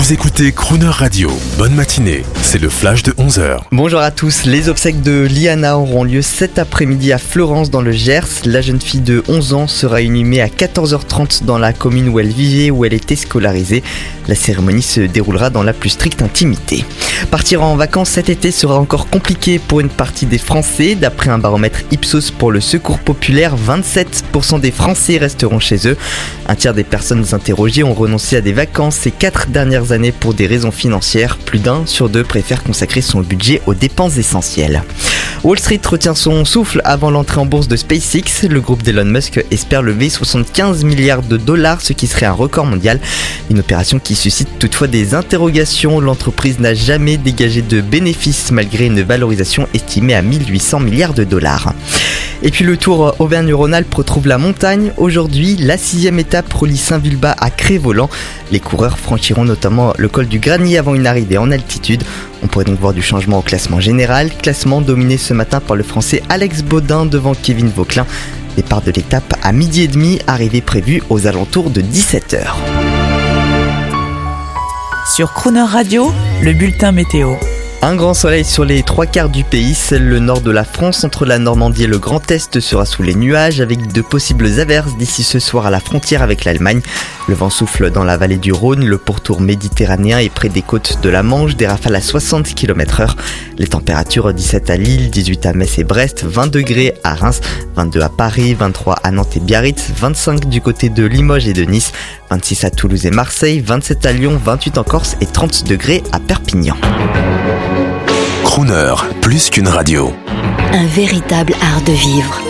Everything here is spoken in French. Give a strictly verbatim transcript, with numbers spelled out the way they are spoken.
Vous écoutez Crooner Radio. Bonne matinée, c'est le flash de onze heures. Bonjour à tous, les obsèques de Liana auront lieu cet après-midi à Florence dans le Gers. La jeune fille de onze ans sera inhumée à quatorze heures trente dans la commune où elle vivait, où elle était scolarisée. La cérémonie se déroulera dans la plus stricte intimité. Partir en vacances cet été sera encore compliqué pour une partie des Français. D'après un baromètre Ipsos pour le Secours populaire, vingt-sept pour cent des Français resteront chez eux. Un tiers des personnes interrogées ont renoncé à des vacances ces quatre dernières années pour des raisons financières. Plus d'un sur deux préfère consacrer son budget aux dépenses essentielles. Wall Street retient son souffle avant l'entrée en bourse de SpaceX. Le groupe d'Elon Musk espère lever soixante-quinze milliards de dollars, ce qui serait un record mondial. Une opération qui suscite toutefois des interrogations. L'entreprise n'a jamais dégagé de bénéfices malgré une valorisation estimée à mille huit cents milliards de dollars. Et puis le Tour Auvergne-Rhône-Alpes retrouve la montagne. Aujourd'hui, la sixième étape relie Saint-Vulbas à Crest-Voland. Les coureurs franchiront notamment le col du Granier avant une arrivée en altitude. On pourrait donc voir du changement au classement général. Classement dominé ce matin par le Français Alex Baudin devant Kevin Vauquelin. Départ de l'étape à midi et demi, arrivée prévue aux alentours de dix-sept heures. Sur Crooner Radio, le bulletin météo. Un grand soleil sur les trois quarts du pays, seul le nord de la France entre la Normandie et le Grand Est sera sous les nuages avec de possibles averses d'ici ce soir à la frontière avec l'Allemagne. Le vent souffle dans la vallée du Rhône, le pourtour méditerranéen et près des côtes de la Manche, des rafales à soixante kilomètres heure. Les températures dix-sept à Lille, dix-huit à Metz et Brest, vingt degrés à Reims, vingt-deux à Paris, vingt-trois à Nantes et Biarritz, vingt-cinq du côté de Limoges et de Nice, vingt-six à Toulouse et Marseille, vingt-sept à Lyon, vingt-huit en Corse et trente degrés à Perpignan. Crooner, plus qu'une radio. Un véritable art de vivre.